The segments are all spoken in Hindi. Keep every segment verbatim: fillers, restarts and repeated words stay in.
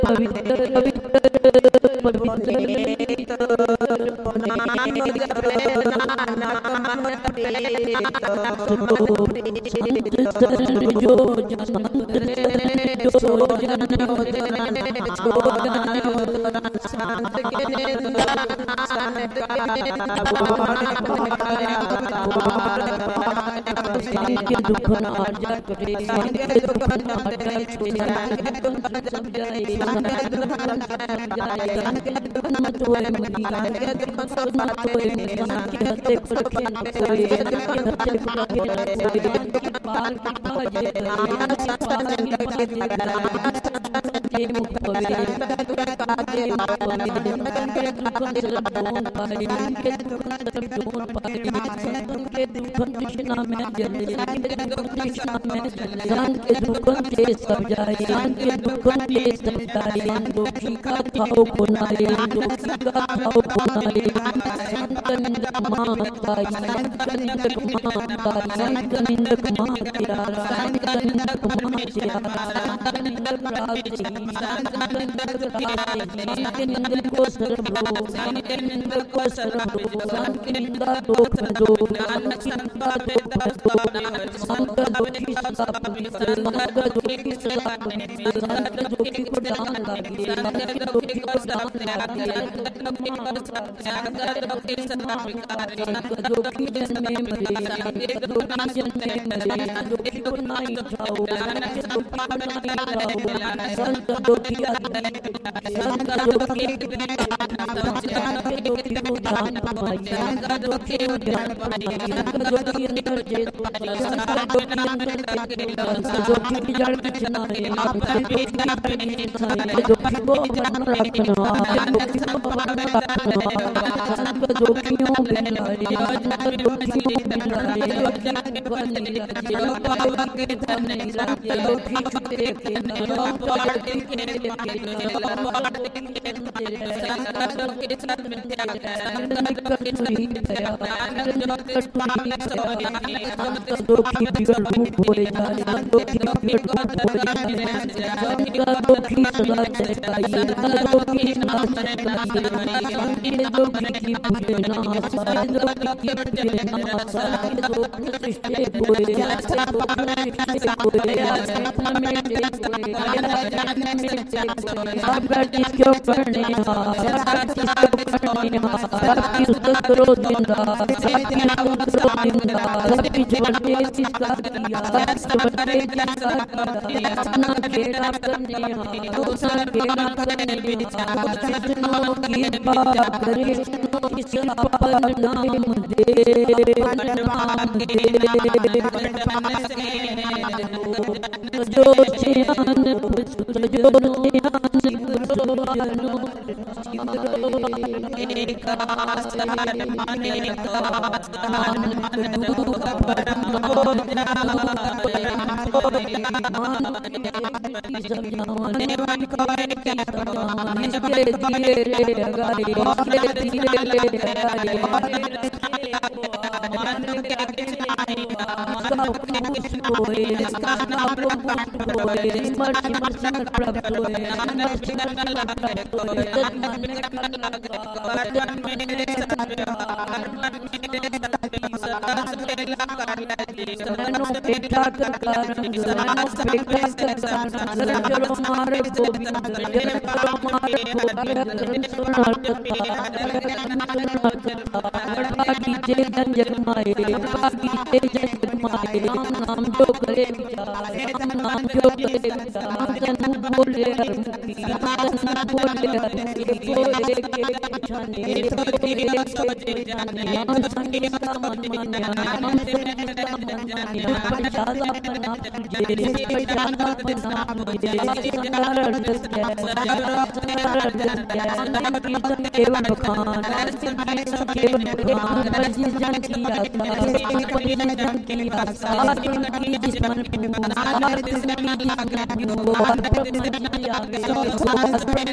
पवित्र पवित्र पवित्र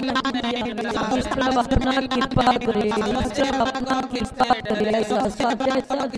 कृपा करे अपना कृपा करे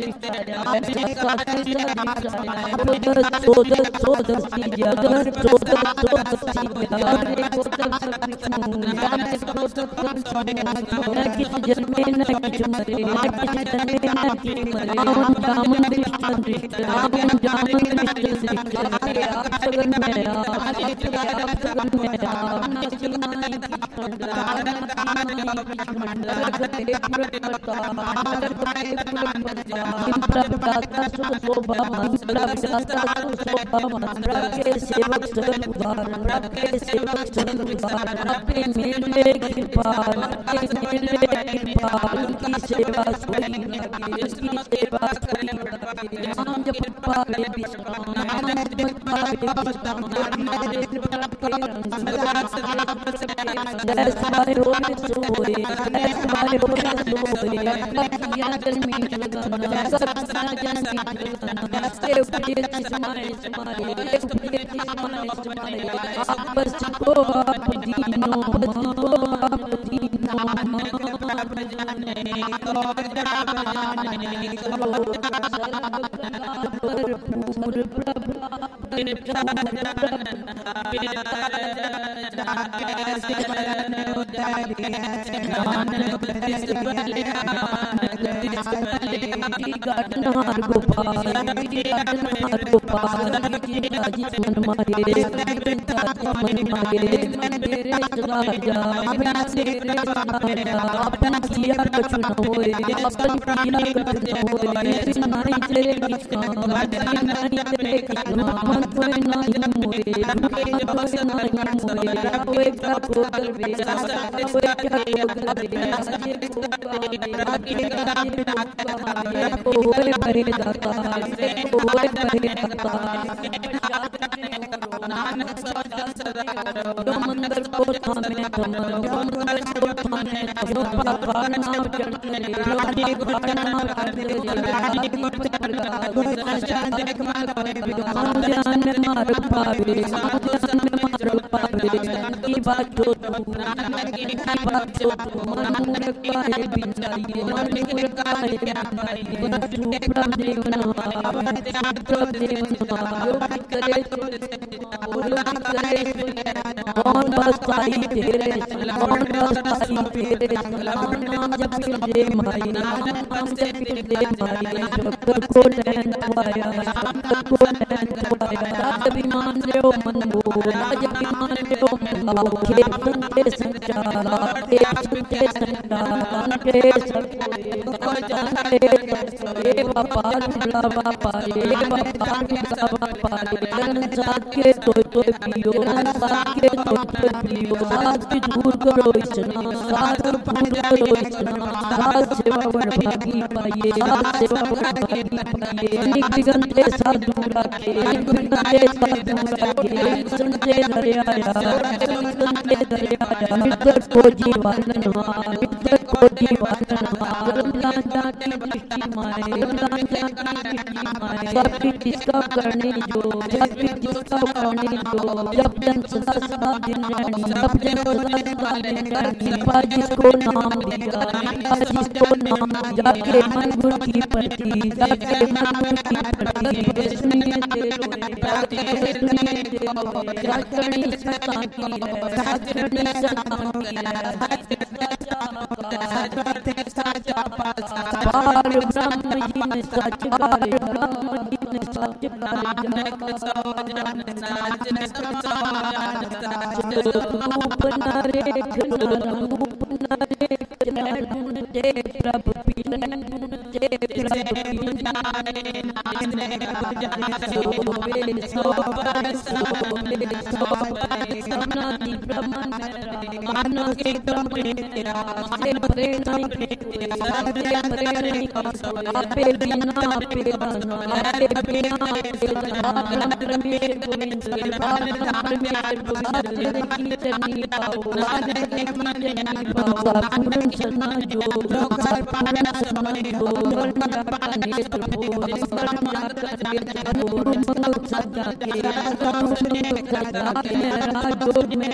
Job में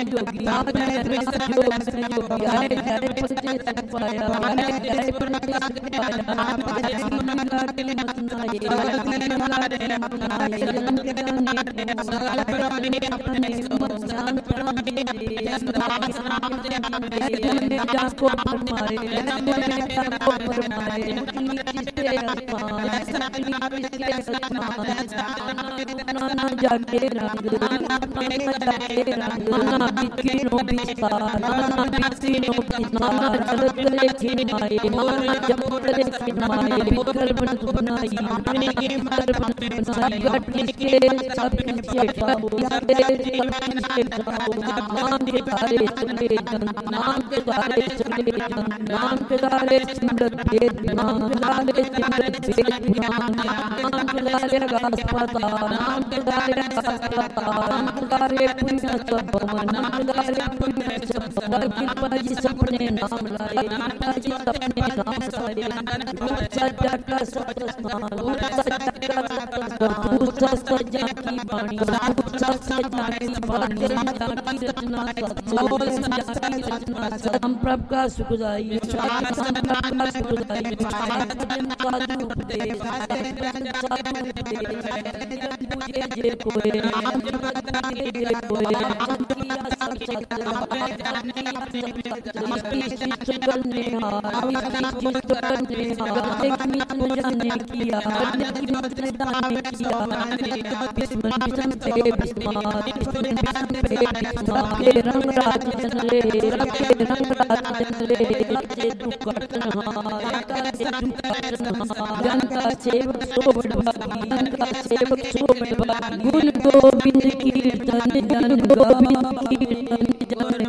जोगी आए संयोग संयोगी आए जय पचे सत पाया आए जय पचे सत पाया मन गाटे मतनाए अपनाए जन्म के जाने साल प्राणी अपने समझ जान प्राणी ने जाको परमारे ने जाको परमारे किससे आसमान किससे आसमान नाना जागे रंग नाना जागे रंग नाना बिकिनो बिस्तार नाना बिकिनो बिस्तार जगत करे छिनाए नाना जगत करे छिनाए बिकर बन बनाई अपने के मर बन बनाई गट किसके सब किसके पाओ तेरे सब किसके पाओ नाम के तारे चले जन नाम के तारे चले जन नाम के तारे सिंदर भेद नाम के तारे सिंदर भेद नाम के तारे गास पता नाम के तारे गास पता नाम के तारे पुण्य सब भवन नाम के तारे पुण्य सब भवन कृपा जी सपने नाम लाए कृपा जी सपने नाम लाए सच्चा का सत्य स्थान सच्चा का सत्य स्थान सच्चा की वाणी सच्चा की वाणी सच्चा की रचना सच्चा की रचना संप्रभ का सुखदाई संप्रभ का सुखदाई जन का उपदेश साधु उपदेश पूजे जे कोई पूजे जे कोई किया सब सत्य करने हार करने हार एक मित्र जाने किया एक मित्र दाने किया बिस्म बिस्म पे बिस्मार बिस्म बिस्म पे बिस्मार रंग राज चले रखे रंग राज चले रखे दुखट नहार रखे दुखट नहार जन का सेवक सोबत भागी जन का सेवक सोबत भागी गुण गोविंद कीर्तन जन गोविंद कीर्तन जन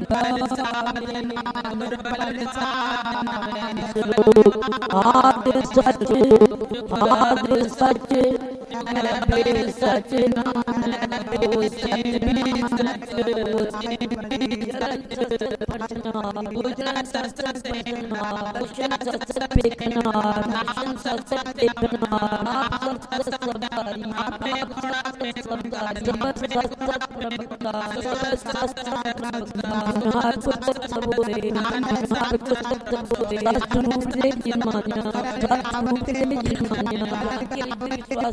आद सच आद सच बे सच ओ सच ओ पटना गुजरात सच पटना भूषण सच पेखना भूषण सच पेखना सच सबकारी सच सबकारी जगत सच प्रभुता सच सच प्रभुता नाथ सच सबोरे नाथ सच सबोरे सच मुझे जिमान्या सच मुझे जिमान्या